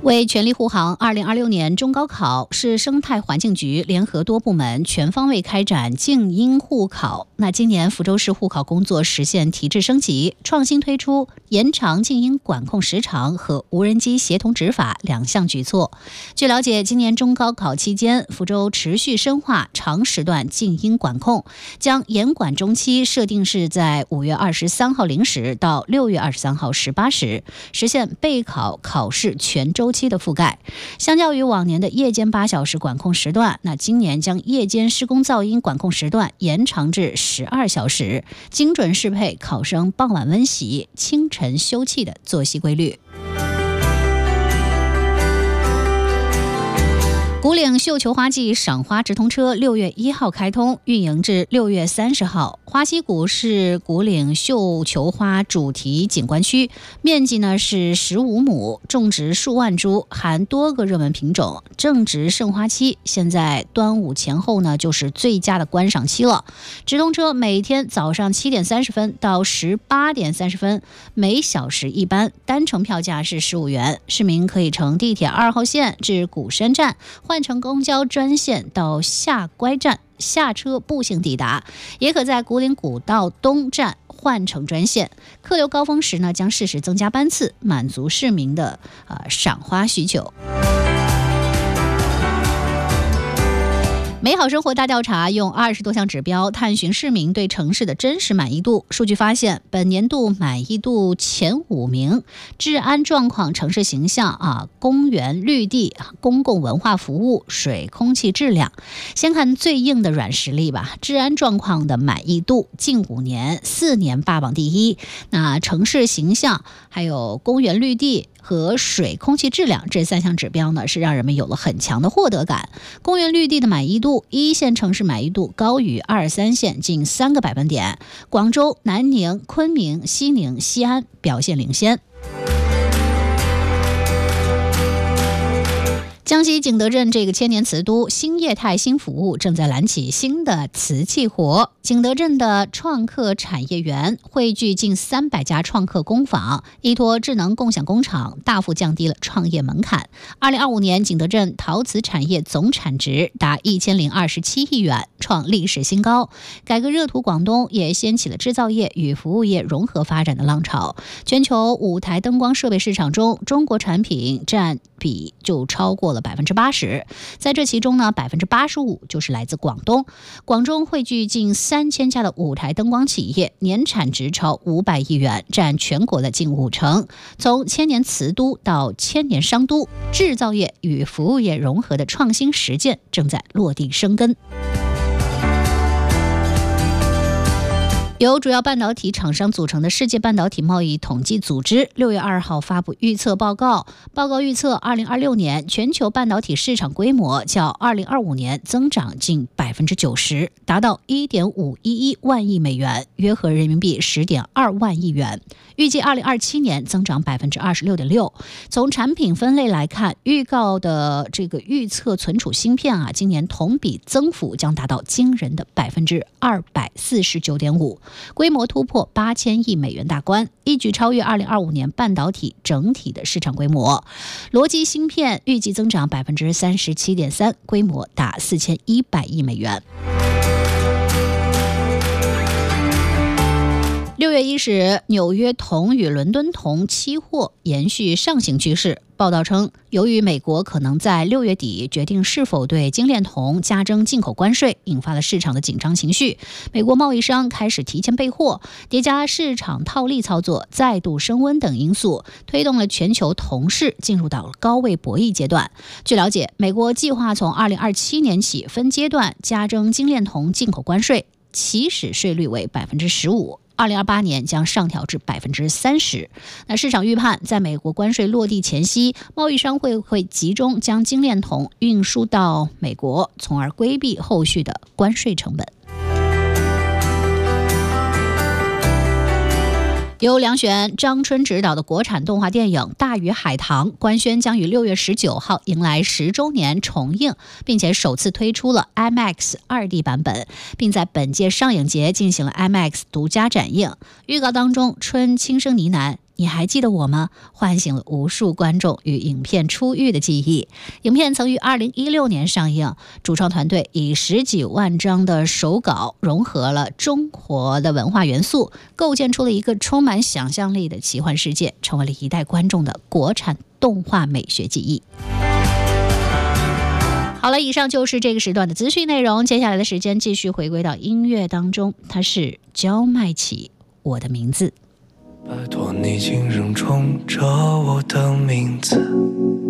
为全力护航2026年中高考，市生态环境局联合多部门全方位开展静音护考。那今年福州市护考工作实现提质升级，创新推出延长静音管控时长和无人机协同执法2项举措。据了解，今年中高考期间，福州持续深化长时段静音管控，将严管中期设定是在5月23号0时到6月23号18时，实现备考考试全周期的覆盖。相较于往年的夜间8小时管控时段，那今年将夜间施工噪音管控时段延长至12小时，精准适配考生傍晚温习、清晨休憩的作息规律。古岭绣球花季赏花直通车6月1号开通，运营至6月30号。花溪谷是古岭绣球花主题景观区，面积呢是15亩，种植数万株，含多个热门品种，正值盛花期。现在端午前后呢，就是最佳的观赏期了。直通车每天早上7点30分到18点30分，每小时一班，单程票价是15元。市民可以乘地铁2号线至鼓山站，换乘公交专线到下乖站，下车步行抵达，也可在古岭古道东站换乘专线。客流高峰时呢，将适时增加班次，满足市民的赏花需求。美好生活大调查用20多项指标探寻市民对城市的真实满意度。数据发现，本年度满意度前5名，治安状况、城市形象公园绿地、公共文化服务、水空气质量。先看最硬的软实力吧，治安状况的满意度近5年4年霸榜第一。那城市形象、还有公园绿地和水空气质量这3项指标呢，是让人们有了很强的获得感。公园绿地的满意度，1线城市满意度高于2、3线近3个百分点。广州、南宁、昆明、西宁、西安表现领先。江西景德镇这个千年瓷都，新业态新服务正在燃起新的瓷器活。景德镇的创客产业园汇聚近300家创客工坊，依托智能共享工厂，大幅降低了创业门槛。2025年，景德镇陶瓷产业总产值达1027亿元，创历史新高。改革热土广东也掀起了制造业与服务业融合发展的浪潮。全球舞台灯光设备市场中，中国产品占比就超过了80%，在这其中呢，85%就是来自广东。广州汇聚近3000家的舞台灯光企业，年产值超500亿元，占全国的近50%。从千年瓷都到千年商都，制造业与服务业融合的创新实践正在落地生根。由主要半导体厂商组成的世界半导体贸易统计组织6月2号发布预测报告，报告预测2026年全球半导体市场规模较2025年增长近90%，达到1.511万亿美元，约合人民币10.2万亿元。预计2027年增长26.6%。从产品分类来看，预告的这个预测存储芯片今年同比增幅将达到惊人的249.5%，规模突破8000亿美元大关，一举超越2025年半导体整体的市场规模。逻辑芯片预计增长37.3%，规模达4100亿美元。6月1日，纽约铜与伦敦铜期货延续上行趋势。报道称，由于美国可能在6月底决定是否对精炼铜加征进口关税，引发了市场的紧张情绪。美国贸易商开始提前备货，叠加市场套利操作再度升温等因素，推动了全球铜市进入到了高位博弈阶段。据了解，美国计划从2027年起分阶段加征精炼铜进口关税，起始税率为15%。2028年将上调至30%。那市场预判，在美国关税落地前夕，贸易商会集中将精炼铜运输到美国，从而规避后续的关税成本。由梁璇、张春执导的国产动画电影《大鱼海棠》官宣将于6月19号迎来10周年重映，并且首次推出了 IMAX 2D 版本，并在本届上影节进行了 IMAX 独家展映。预告当中，春轻声呢喃：“ 你还记得我吗？唤醒了无数观众与影片初遇的记忆。影片曾于2016年上映，主创团队以10几万张的手稿融合了中国的文化元素，构建出了一个充满想象力的奇幻世界，成为了一代观众的国产动画美学记忆。好了，以上就是这个时段的资讯内容。接下来的时间继续回归到音乐当中，它是焦麦琪，我的名字。 拜托你轻声冲着我的名字。